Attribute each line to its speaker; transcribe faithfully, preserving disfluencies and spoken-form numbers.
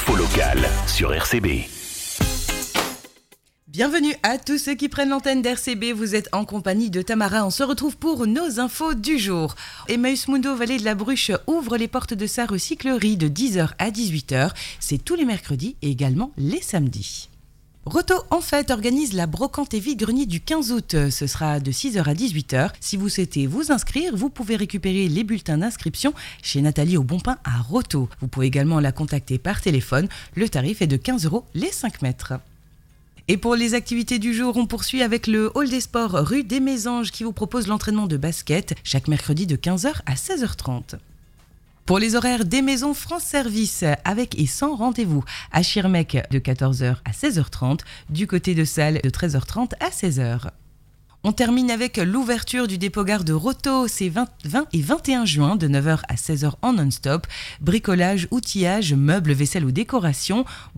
Speaker 1: L'info locale sur R C B.
Speaker 2: Bienvenue à tous ceux qui prennent l'antenne d'R C B. Vous êtes en compagnie de Tamara. On se retrouve pour nos infos du jour. Emmaüs Mundo Vallée de la Bruche ouvre les portes de sa recyclerie de dix heures à dix-huit heures. C'est tous les mercredis et également les samedis. Roto en fait organise la brocante et vide-grenier du quinze août. Ce sera de six heures à dix-huit heures. Si vous souhaitez vous inscrire, vous pouvez récupérer les bulletins d'inscription chez Nathalie au Bon Pain à Roto. Vous pouvez également la contacter par téléphone. Le tarif est de quinze euros les cinq mètres. Et pour les activités du jour, on poursuit avec le Hall des Sports rue des Mésanges qui vous propose l'entraînement de basket chaque mercredi de quinze heures à seize heures trente. Pour les horaires des maisons France Service, avec et sans rendez-vous, à Schirmeck de quatorze heures à seize heures trente, du côté de Salles de treize heures trente à seize heures. On termine avec l'ouverture du dépôt-gare de Roto, c'est vingt, vingt et vingt et un juin de neuf heures à seize heures en non-stop. Bricolage, outillage, meubles, vaisselle ou décoration.